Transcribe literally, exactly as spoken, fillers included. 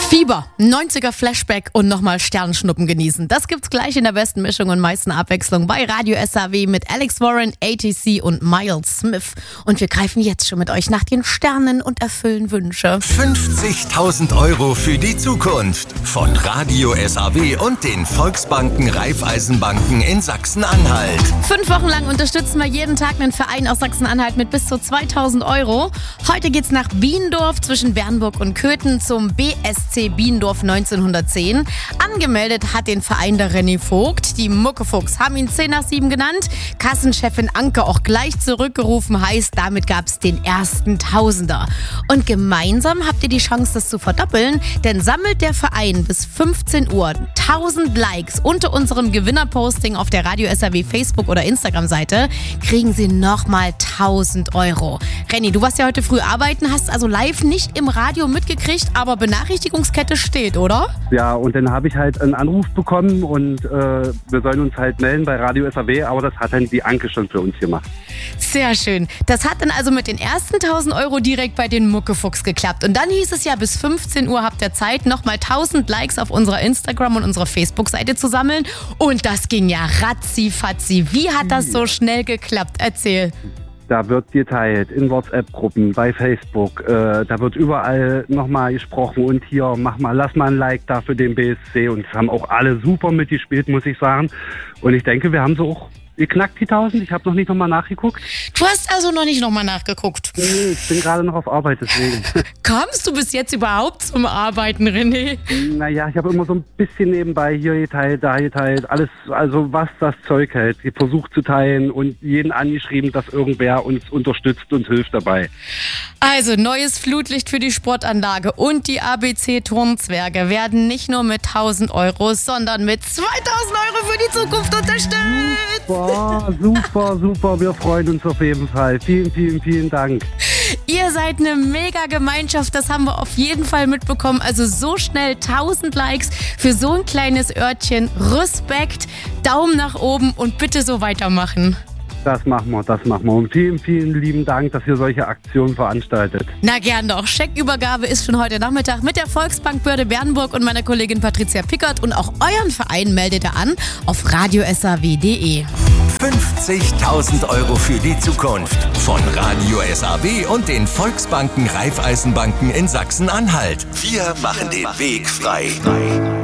Fieber, neunziger Flashback und nochmal Sternschnuppen genießen. Das gibt's gleich in der besten Mischung und meisten Abwechslung bei Radio S A W mit Alex Warren, A T C und Miles Smith. Und wir greifen jetzt schon mit euch nach den Sternen und erfüllen Wünsche. fünfzigtausend Euro für die Zukunft von Radio S A W und den Volksbanken Raiffeisenbanken in Sachsen-Anhalt. Fünf Wochen lang unterstützen wir jeden Tag einen Verein aus Sachsen-Anhalt mit bis zu zweitausend Euro. Heute geht's nach Biendorf zwischen Bernburg und Köthen zum B S C Biendorf neunzehnhundertzehn. Angemeldet hat den Verein der René Vogt. Die Muckefuchs haben ihn zehn nach sieben genannt. Kassenchefin Anke auch gleich zurückgerufen, heißt, damit gab's den ersten Tausender. Und gemeinsam habt ihr die Chance, das zu verdoppeln, denn sammelt der Verein bis fünfzehn Uhr tausend Likes unter unserem Gewinnerposting auf der Radio S A W Facebook- oder Instagram-Seite, kriegen sie nochmal tausend Euro. Renny, du warst ja heute früh arbeiten, hast also live nicht im Radio mitgekriegt, aber Benachrichtigungskette steht, oder? Ja, und dann habe ich halt einen Anruf bekommen und äh, wir sollen uns halt melden bei Radio S A W, aber das hat dann die Anke schon für uns gemacht. Sehr schön. Das hat dann also mit den ersten tausend Euro direkt bei den Muckefuchs geklappt. Und dann hieß es ja, bis fünfzehn Uhr habt ihr Zeit, nochmal tausend Likes auf unserer Instagram- und unserer Facebook-Seite zu sammeln. Und das ging ja ratzi-fatzi. Wie hat das so schnell geklappt? Erzähl. Da wird geteilt in WhatsApp-Gruppen, bei Facebook, äh, da wird überall nochmal gesprochen und hier, mach mal, lass mal ein Like da für den B S C und es haben auch alle super mitgespielt, muss ich sagen. Und ich denke, wir haben so auch geknackt die tausend, ich habe noch nicht nochmal nachgeguckt. Du hast also noch nicht nochmal nachgeguckt? Nee, ich bin gerade noch auf Arbeit, deswegen. Kamst du bis jetzt überhaupt zum Arbeiten, René? Naja, ich habe immer so ein bisschen nebenbei hier geteilt, da geteilt, alles, also was das Zeug hält. Ich versuche zu teilen und jeden angeschrieben, dass irgendwer uns unterstützt und hilft dabei. Also, neues Flutlicht für die Sportanlage und die A B C-Turnzwerge werden nicht nur mit tausend Euro, sondern mit zweitausend Euro für die Zukunft unterstützt. Boah, super, super, wir freuen uns auf jeden Fall. Vielen, vielen, vielen Dank. Ihr seid eine mega Gemeinschaft, das haben wir auf jeden Fall mitbekommen. Also so schnell tausend Likes für so ein kleines Örtchen. Respekt, Daumen nach oben und bitte so weitermachen. Das machen wir, das machen wir. Und vielen, vielen lieben Dank, dass ihr solche Aktionen veranstaltet. Na gern doch. Scheckübergabe ist schon heute Nachmittag mit der Volksbank Börde Bernburg und meiner Kollegin Patricia Pickert. Und auch euren Verein meldet ihr an auf radio s a w punkt d e. fünfzigtausend Euro für die Zukunft von Radio S A W und den Volksbanken Raiffeisenbanken in Sachsen-Anhalt. Wir machen den Weg frei.